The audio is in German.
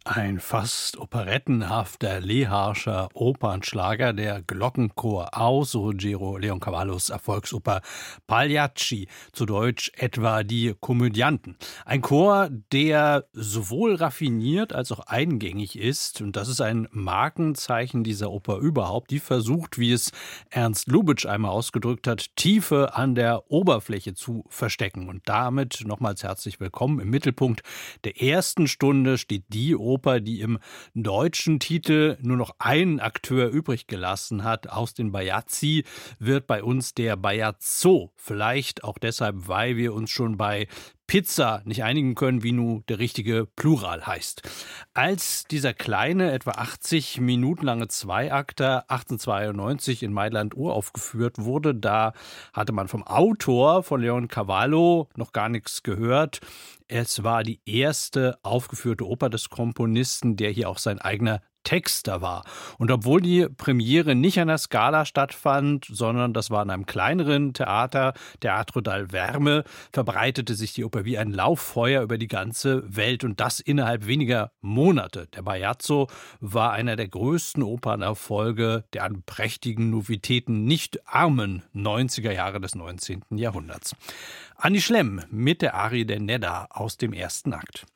Ein fast operettenhafter Leharscher Opernschlager, der Glockenchor aus Ruggiero Leoncavallos Erfolgsoper Pagliacci, zu Deutsch etwa die Komödianten. Ein Chor, der sowohl raffiniert als auch eingängig ist, und das ist ein Markenzeichen dieser Oper überhaupt, die versucht, wie es Ernst Lubitsch einmal ausgedrückt hat, Tiefe an der Oberfläche zu verstecken. Und damit nochmals herzlich willkommen. Im Mittelpunkt der ersten Stunde steht die Oper, die im deutschen Titel nur noch einen Akteur übrig gelassen hat. Aus den Baiazzi wird bei uns der Baiazzo. Vielleicht auch deshalb, weil wir uns schon bei Pizza nicht einigen können, wie nun der richtige Plural heißt. Als dieser kleine, etwa 80 Minuten lange Zweiakter 1892 in Mailand uraufgeführt wurde, da hatte man vom Autor von Leoncavallo noch gar nichts gehört. Es war die erste aufgeführte Oper des Komponisten, der hier auch sein eigener Texter war. Und obwohl die Premiere nicht an der Scala stattfand, sondern das war in einem kleineren Theater, Teatro dal Verme, verbreitete sich die Oper wie ein Lauffeuer über die ganze Welt, und das innerhalb weniger Monate. Der Baiazzo war einer der größten Opernerfolge der an prächtigen Novitäten nicht armen 90er Jahre des 19. Jahrhunderts. Annie Schlemm mit der Arie der Nedda aus dem ersten Akt.